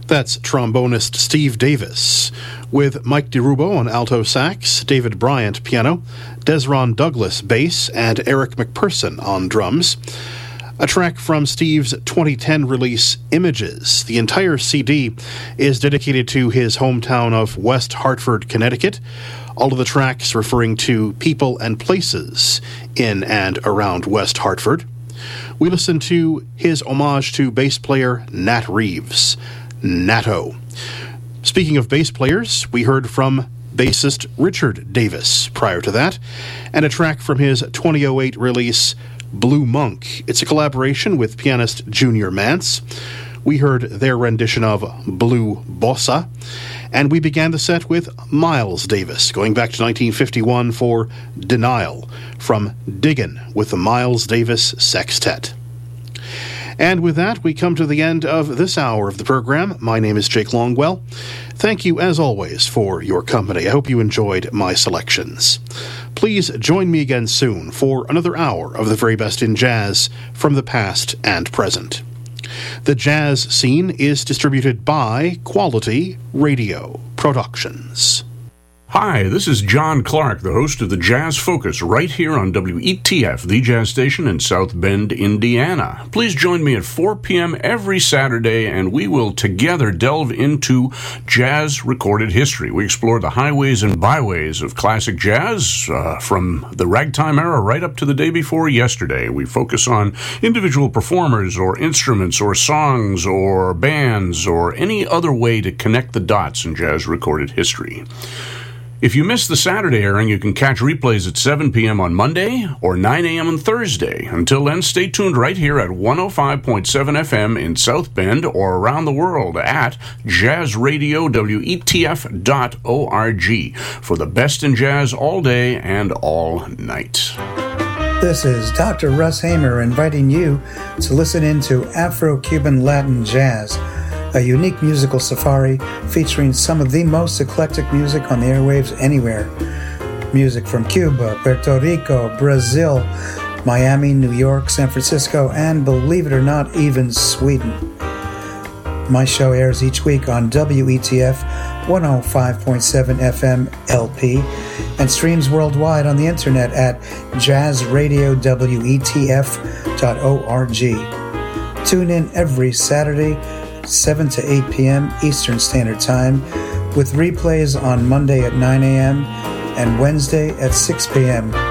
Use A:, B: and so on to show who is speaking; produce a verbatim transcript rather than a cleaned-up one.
A: That's trombonist Steve Davis, with Mike DeRubo on alto sax, David Bryant piano, Desron Douglas bass, and Eric McPherson on drums. A track from Steve's twenty ten release, Images. The entire C D is dedicated to his hometown of West Hartford, Connecticut, all of the tracks referring to people and places in and around West Hartford. We listen to his homage to bass player Nat Reeves, Natto. Speaking of bass players, we heard from bassist Richard Davis prior to that, and a track from his twenty oh eight release, Blue Monk. It's a collaboration with pianist Junior Mance. We heard their rendition of Blue Bossa, and we began the set with Miles Davis, going back to nineteen fifty-one for Denial, from Diggin' with the Miles Davis Sextet. And with that, we come to the end of this hour of the program. My name is Jake Longwell. Thank you, as always, for your company. I hope you enjoyed my selections. Please join me again soon for another hour of the very best in jazz from the past and present. The jazz scene is distributed by Quality Radio Productions.
B: Hi, this is John Clark, the host of the Jazz Focus, right here on W E T F, the jazz station in South Bend, Indiana. Please join me at four p.m. every Saturday, and we will together delve into jazz recorded history. We explore the highways and byways of classic jazz, uh, from the ragtime era right up to the day before yesterday. We focus on individual performers or instruments or songs or bands or any other way to connect the dots in jazz recorded history. If you missed the Saturday airing, you can catch replays at seven p.m. on Monday or nine a.m. on Thursday. Until then, stay tuned right here at one oh five point seven F M in South Bend or around the world at jazz radio w e t f dot org for the best in jazz all day and all night.
C: This is Doctor Russ Hamer inviting you to listen in to Afro-Cuban Latin Jazz, a unique musical safari featuring some of the most eclectic music on the airwaves anywhere. Music from Cuba, Puerto Rico, Brazil, Miami, New York, San Francisco, and believe it or not, even Sweden. My show airs each week on W E T F one oh five point seven F M L P and streams worldwide on the internet at jazz radio w e t f dot org. Tune in every Saturday, seven to eight p.m. Eastern Standard Time, with replays on Monday at nine a.m. and Wednesday at six p.m.